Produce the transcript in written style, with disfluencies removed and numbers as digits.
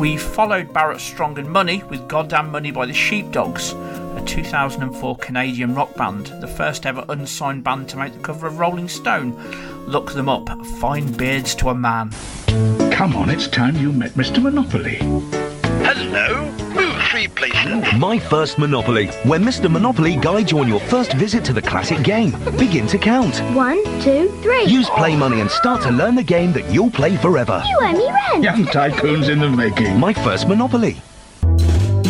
We followed Barrett Strong and Money with Goddamn Money by the Sheepdogs, a 2004 Canadian rock band, the first ever unsigned band to make the cover of Rolling Stone. Look them up, Fine Beards to a Man. Come on, it's time you met Mr. Monopoly. Hello, move 3 places. My First Monopoly, where Mr. Monopoly guides you on your first visit to the classic game. Begin to count. 1, 2, 3. Use play money and start to learn the game that you'll play forever. You owe me rent. Young tycoons in the making. My First Monopoly.